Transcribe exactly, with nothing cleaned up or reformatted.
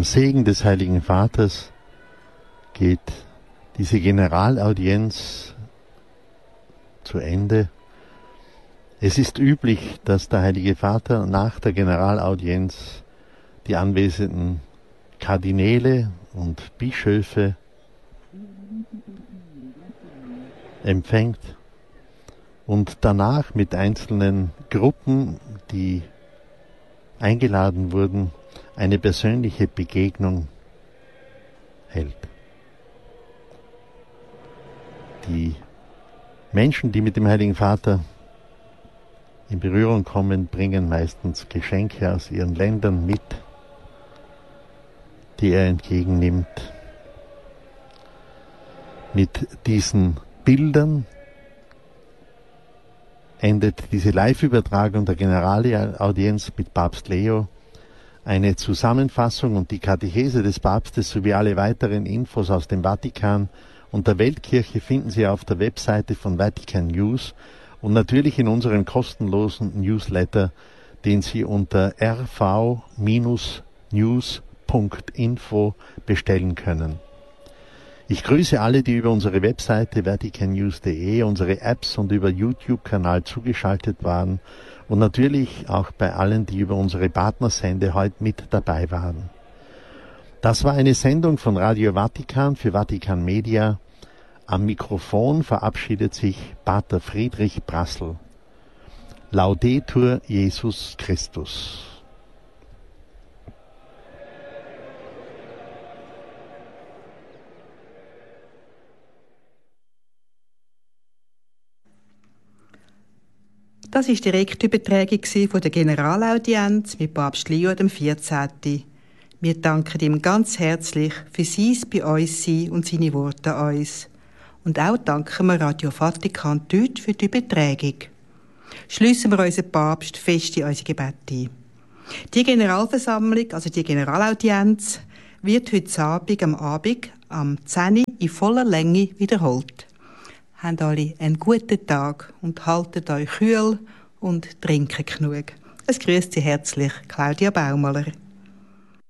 Segen des Heiligen Vaters geht diese Generalaudienz zu Ende. Es ist üblich, dass der Heilige Vater nach der Generalaudienz die anwesenden Kardinäle und Bischöfe empfängt und danach mit einzelnen Gruppen, die eingeladen wurden, eine persönliche Begegnung hält. Die Menschen, die mit dem Heiligen Vater in Berührung kommen, bringen meistens Geschenke aus ihren Ländern mit, die er entgegennimmt. Mit diesen Bildern endet diese Live-Übertragung der Generalaudienz mit Papst Leo. Eine Zusammenfassung und die Katechese des Papstes sowie alle weiteren Infos aus dem Vatikan und der Weltkirche finden Sie auf der Webseite von Vatican News und natürlich in unserem kostenlosen Newsletter, den Sie unter r v News punkt info bestellen können. Ich grüße alle, die über unsere Webseite vatican news punkt de, unsere Apps und über YouTube-Kanal zugeschaltet waren und natürlich auch bei allen, die über unsere Partnersende heute mit dabei waren. Das war eine Sendung von Radio Vatikan für Vatikan Media. Am Mikrofon verabschiedet sich Pater Friedrich Brassel. Laudetur Jesus Christus. Das war die Direktübertragung von der Generalaudienz mit Papst Leo dem vierzehnten Wir danken ihm ganz herzlich für sein bei uns sein und seine Worte an uns. Und auch danken wir Radio Vatikan Deutsch für die Übertragung. Schliessen wir unseren Papst fest in unser Gebet ein. Die Generalversammlung, also die Generalaudienz, wird heute Abend am Abend am zehn Uhr in voller Länge wiederholt. Habt alle einen guten Tag und haltet euch kühl und trinkt genug. Es grüßt Sie herzlich Claudia Baumler.